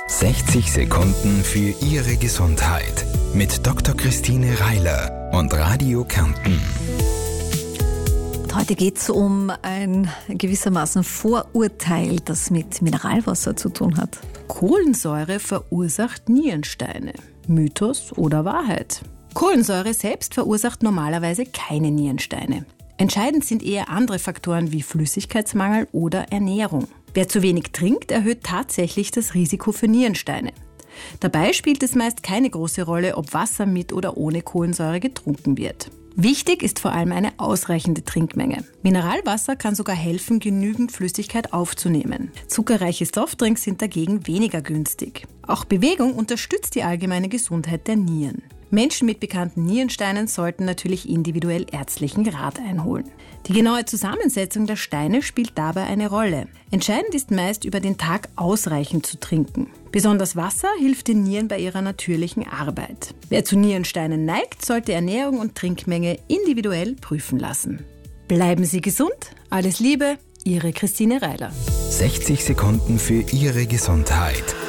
60 Sekunden für Ihre Gesundheit mit Dr. Christine Reiler und Radio Kärnten. Heute geht es um ein gewissermaßen Vorurteil, das mit Mineralwasser zu tun hat. Kohlensäure verursacht Nierensteine. Mythos oder Wahrheit? Kohlensäure selbst verursacht normalerweise keine Nierensteine. Entscheidend sind eher andere Faktoren wie Flüssigkeitsmangel oder Ernährung. Wer zu wenig trinkt, erhöht tatsächlich das Risiko für Nierensteine. Dabei spielt es meist keine große Rolle, ob Wasser mit oder ohne Kohlensäure getrunken wird. Wichtig ist vor allem eine ausreichende Trinkmenge. Mineralwasser kann sogar helfen, genügend Flüssigkeit aufzunehmen. Zuckerreiche Softdrinks sind dagegen weniger günstig. Auch Bewegung unterstützt die allgemeine Gesundheit der Nieren. Menschen mit bekannten Nierensteinen sollten natürlich individuell ärztlichen Rat einholen. Die genaue Zusammensetzung der Steine spielt dabei eine Rolle. Entscheidend ist meist, über den Tag ausreichend zu trinken. Besonders Wasser hilft den Nieren bei ihrer natürlichen Arbeit. Wer zu Nierensteinen neigt, sollte Ernährung und Trinkmenge individuell prüfen lassen. Bleiben Sie gesund, alles Liebe, Ihre Christine Reiler. 60 Sekunden für Ihre Gesundheit.